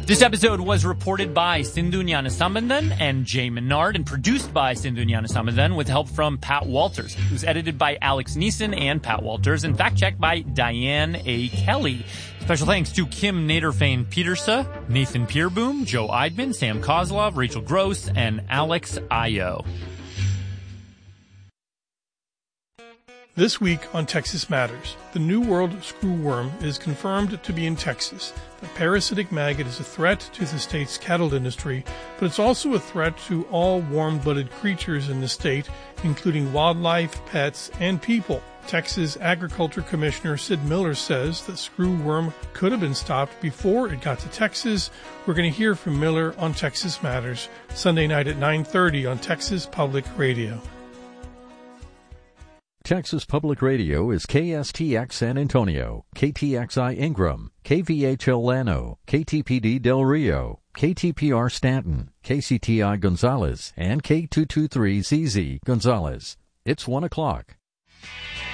This episode was reported by Sindhu Gnanasambandan and Jay Menard and produced by Sindhu Gnanasambandan with help from Pat Walters. It was edited by Alex Neeson and Pat Walters and fact-checked by Diane A. Kelly. Special thanks to Kim Naderfane-Petersa, Nathan Pierboom, Joe Eidman, Sam Kozlov, Rachel Gross, and Alex Ayo. This week on Texas Matters, the New World screwworm is confirmed to be in Texas. The parasitic maggot is a threat to the state's cattle industry, but it's also a threat to all warm-blooded creatures in the state, including wildlife, pets, and people. Texas Agriculture Commissioner Sid Miller says the screwworm could have been stopped before it got to Texas. We're going to hear from Miller on Texas Matters, Sunday night at 9:30 on Texas Public Radio. Texas Public Radio is KSTX San Antonio, KTXI Ingram, KVHL Llano, KTPD Del Rio, KTPR Stanton, KCTI Gonzales, and K223ZZ Gonzales. It's 1 o'clock.